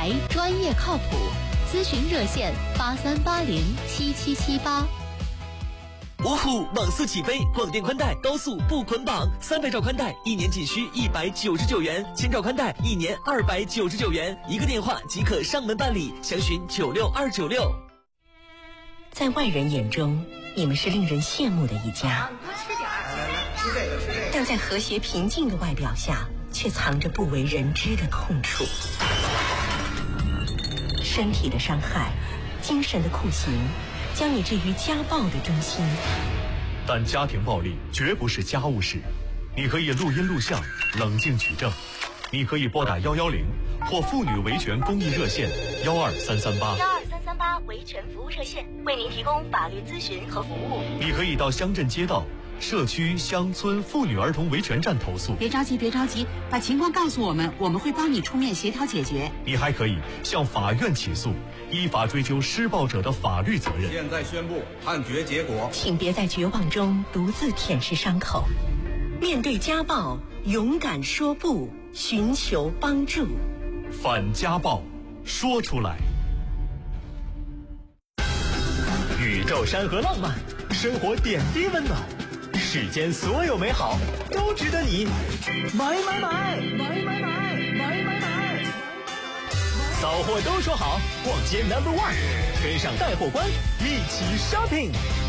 牌，专业靠谱，咨询热线83807778。 芜湖网速起飞，广电宽带高速不捆绑，300兆宽带1年仅需199元，1000兆宽带1年299元，一个电话即可上门办理，详询96296。 在外人眼中，你们是令人羡慕的一家， 多吃点儿，吃这个。 但在和谐平静的外表下，却藏着不为人知的痛处。身体的伤害，精神的酷刑，将你置于家暴的中心。 但家庭暴力绝不是家务事，你可以录音录像，冷静举证。你可以拨打110或妇女维权公益热线12338 维权服务热线，为您提供法律咨询和服务。 你可以到乡镇街道、社区、乡村妇女儿童维权站投诉。 别着急，把情况告诉我们，我们会帮你出面协调解决。 你还可以向法院起诉，依法追究施暴者的法律责任。 现在宣布判决结果， 请别在绝望中独自舔舐伤口，面对家暴，勇敢说不，寻求帮助。 反家暴，说出来。 宇宙山河浪漫，生活点滴温暖，世间所有美好都值得你买！扫货都说好，逛街 No.1，跟上带货官，一起 shopping。